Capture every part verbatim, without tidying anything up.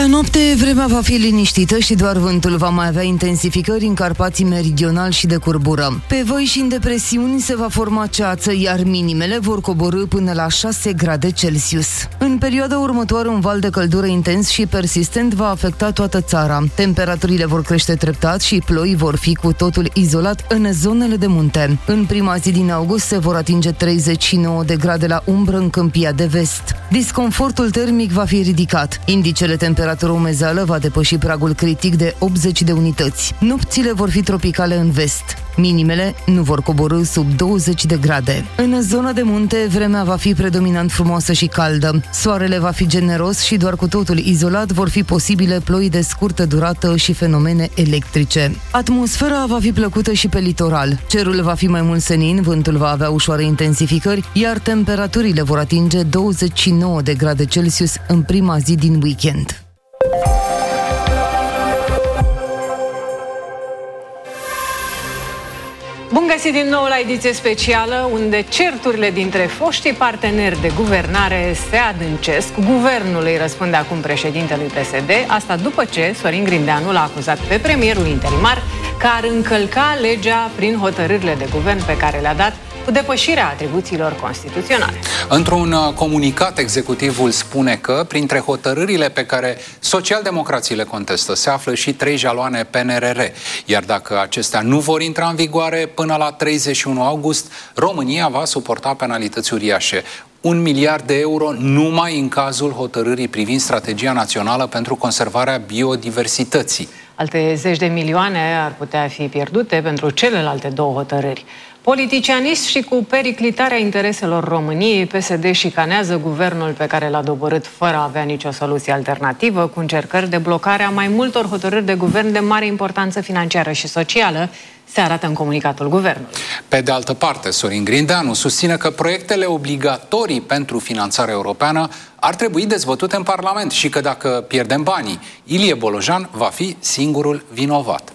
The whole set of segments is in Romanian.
La noapte, vremea va fi liniștită și doar vântul va mai avea intensificări în Carpații Meridional și de curbură. Pe văi și în depresiuni se va forma ceață, iar minimele vor coborî până la șase grade Celsius. În perioada următoare, un val de căldură intens și persistent va afecta toată țara. Temperaturile vor crește treptat și ploi vor fi cu totul izolat în zonele de munte. În prima zi din august se vor atinge treizeci și nouă de grade la umbră în Câmpia de Vest. Disconfortul termic va fi ridicat. Indicele temperatură umezeală va depăși pragul critic de optzeci de unități. Nopțile vor fi tropicale în vest. Minimele nu vor coborî sub douăzeci de grade. În zona de munte, vremea va fi predominant frumoasă și caldă. Soarele va fi generos și doar cu totul izolat vor fi posibile ploi de scurtă durată și fenomene electrice. Atmosfera va fi plăcută și pe litoral. Cerul va fi mai mult senin, vântul va avea ușoare intensificări, iar temperaturile vor atinge douăzeci și nouă de grade Celsius în prima zi din weekend. Bun găsit din nou la ediție specială, unde certurile dintre foștii parteneri de guvernare se adâncesc. Guvernul îi răspunde acum președintelui P S D, asta după ce Sorin Grindeanu l-a acuzat pe premierul interimar că ar încălca legea prin hotărârile de guvern pe care le-a dat, cu depășirea atribuțiilor constituționale. Într-un comunicat, executivul spune că printre hotărârile pe care socialdemocrații le contestă se află și trei jaloane P N R R, iar dacă acestea nu vor intra în vigoare până la treizeci și unu august, România va suporta penalități uriașe. Un miliard de euro numai în cazul hotărârii privind strategia națională pentru conservarea biodiversității. Alte zeci de milioane ar putea fi pierdute pentru celelalte două hotărâri. Politicianist și cu periclitarea intereselor României, P S D șicanează guvernul pe care l-a doborât fără a avea nicio soluție alternativă, cu încercări de blocare a mai multor hotărâri de guvern de mare importanță financiară și socială, se arată în comunicatul guvernului. Pe de altă parte, Sorin Grindeanu susține că proiectele obligatorii pentru finanțarea europeană ar trebui dezbătute în Parlament și că dacă pierdem banii, Ilie Bolojan va fi singurul vinovat.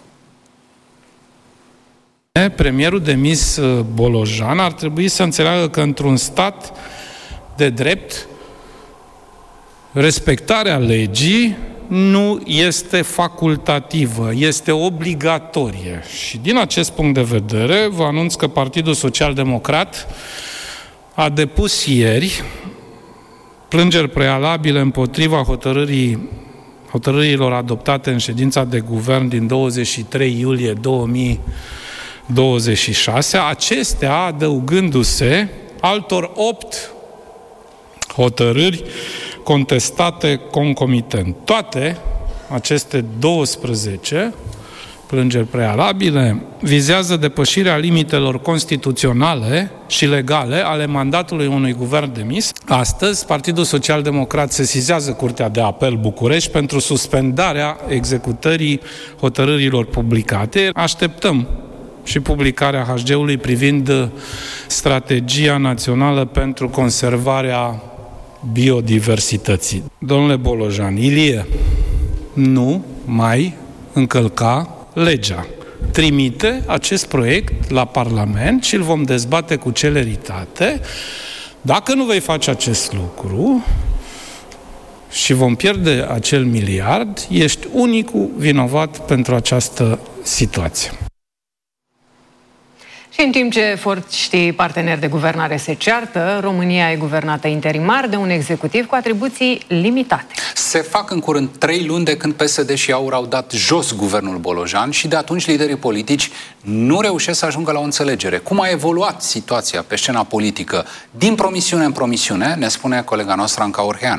Premierul demis Bolojan ar trebui să înțeleagă că într-un stat de drept, respectarea legii nu este facultativă, este obligatorie. Și din acest punct de vedere, vă anunț că Partidul Social-Democrat a depus ieri plângeri prealabile împotriva hotărârii, hotărârilor adoptate în ședința de guvern din douăzeci și trei iulie două mii douăzeci și șase, acestea adăugându-se altor opt hotărâri contestate concomitent. Toate aceste douăsprezece plângeri prealabile vizează depășirea limitelor constituționale și legale ale mandatului unui guvern demis. Astăzi, Partidul Social-Democrat sesizează Curtea de Apel București pentru suspendarea executării hotărârilor publicate. Așteptăm și publicarea H G-ului privind strategia națională pentru conservarea biodiversității. Domnule Bolojan, Ilie nu mai încălca legea. Trimite acest proiect la Parlament și îl vom dezbate cu celeritate. Dacă nu vei face acest lucru și vom pierde acel miliard, ești unicul vinovat pentru această situație. Și în timp ce foștii parteneri de guvernare se ceartă, România e guvernată interimar de un executiv cu atribuții limitate. Se fac în curând trei luni de când P S D și AUR au dat jos guvernul Bolojan și de atunci liderii politici nu reușesc să ajungă la o înțelegere. Cum a evoluat situația pe scena politică din promisiune în promisiune, ne spune colega noastră Anca Orhean.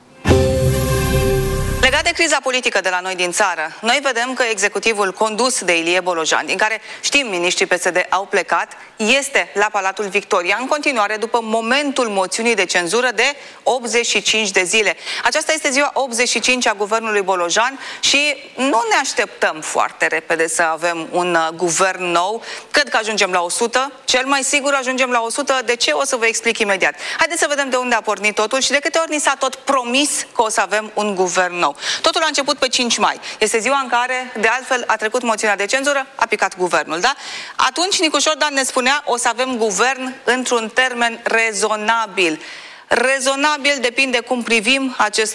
Legat de criza politică de la noi din țară, noi vedem că executivul condus de Ilie Bolojan, din care știm miniștrii P S D au plecat, este la Palatul Victoria în continuare după momentul moțiunii de cenzură de optzeci și cinci de zile. Aceasta este ziua optzeci și cinci a guvernului Bolojan și nu ne așteptăm foarte repede să avem un uh, guvern nou. Cred că ajungem la o sută, cel mai sigur ajungem la o sută. De ce? O să vă explic imediat. Haideți să vedem de unde a pornit totul și de câte ori ni s-a tot promis că o să avem un guvern nou. Totul a început pe cinci mai. Este ziua în care, de altfel, a trecut moțiunea de cenzură, a picat guvernul, da? Atunci Nicu Șordan ne spunea, o să avem guvern într-un termen rezonabil. Rezonabil depinde cum privim acest